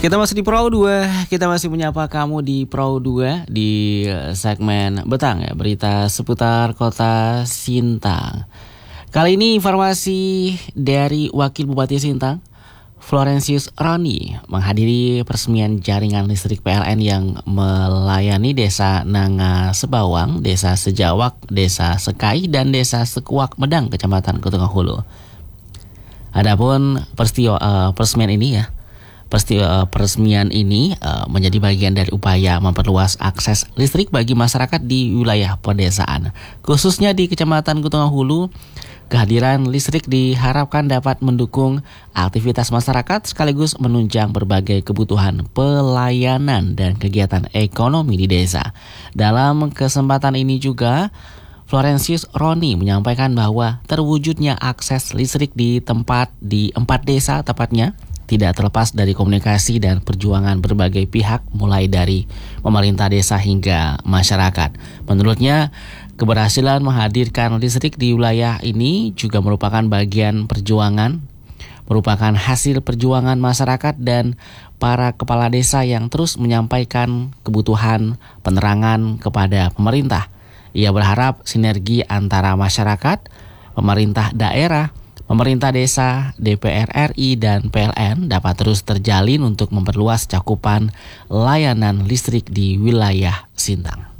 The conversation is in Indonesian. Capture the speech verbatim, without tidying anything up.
Kita masih di Pro dua, kita masih menyapa kamu di Pro dua di segmen Betang ya, berita seputar kota Sintang. Kali ini informasi dari Wakil Bupati Sintang, Florentius Roni, menghadiri peresmian jaringan listrik P L N yang melayani Desa Nanga Sebawang, Desa Sejawak, Desa Sekai, dan Desa Sekuak Medang, Kecamatan Ketengah Hulu. Adapun peristiwa uh, peresmian ini ya, Peristiwa peresmian ini uh, menjadi bagian dari upaya memperluas akses listrik bagi masyarakat di wilayah pedesaan. Khususnya di Kecamatan Ketengah Hulu, kehadiran listrik diharapkan dapat mendukung aktivitas masyarakat sekaligus menunjang berbagai kebutuhan pelayanan dan kegiatan ekonomi di desa. Dalam kesempatan ini juga, Florentius Roni menyampaikan bahwa terwujudnya akses listrik di tempat di empat desa tepatnya tidak terlepas dari komunikasi dan perjuangan berbagai pihak mulai dari pemerintah desa hingga masyarakat. Menurutnya, keberhasilan menghadirkan listrik di wilayah ini juga merupakan bagian perjuangan, merupakan hasil perjuangan masyarakat dan para kepala desa yang terus menyampaikan kebutuhan penerangan kepada pemerintah. Ia berharap sinergi antara masyarakat, pemerintah daerah, pemerintah desa, D P R R I, dan P L N dapat terus terjalin untuk memperluas cakupan layanan listrik di wilayah Sintang.